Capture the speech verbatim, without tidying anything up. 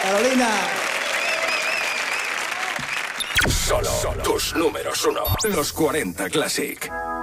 Carolina. Solo, Solo tus números uno. Los cuarenta Classic.